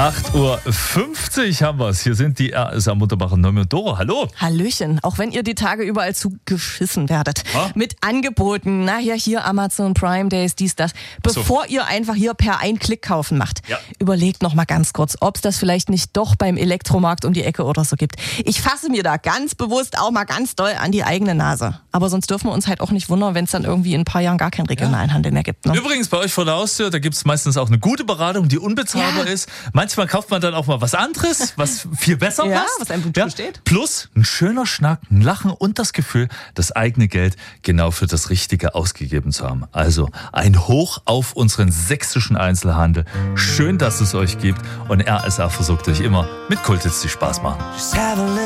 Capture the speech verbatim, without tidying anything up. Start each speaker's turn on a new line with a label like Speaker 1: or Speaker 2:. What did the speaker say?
Speaker 1: acht Uhr fünfzig haben wir es. Hier sind die R S A Mutterbacher Nomi und Doro. Hallo.
Speaker 2: Hallöchen. Auch wenn ihr die Tage überall zugeschissen werdet.
Speaker 1: Ha?
Speaker 2: Mit Angeboten. Na ja, hier Amazon Prime Days, dies, das. Bevor so. ihr einfach hier per Ein-Klick kaufen macht.
Speaker 1: Ja.
Speaker 2: Überlegt noch mal ganz kurz, ob es das vielleicht nicht doch beim Elektromarkt um die Ecke oder so gibt. Ich fasse mir da ganz bewusst auch mal ganz doll an die eigene Nase. Aber sonst dürfen wir uns halt auch nicht wundern, wenn es dann irgendwie in ein paar Jahren gar keinen regionalen ja. Handel mehr gibt. Ne?
Speaker 1: Übrigens, bei euch vor der Haustür, da gibt es meistens auch eine gute Beratung, die unbezahlbar
Speaker 2: Ja.
Speaker 1: ist. Manchmal kauft man dann auch mal was anderes, was viel besser
Speaker 2: Ja,
Speaker 1: passt.
Speaker 2: was einem gut steht.
Speaker 1: Plus ein schöner Schnack, ein Lachen und das Gefühl, das eigene Geld genau für das Richtige ausgegeben zu haben. Also ein Hoch auf unseren sächsischen Einzelhandel. Schön, dass es euch gibt. Und R S A versorgt euch immer mit Kulthits, die Spaß machen.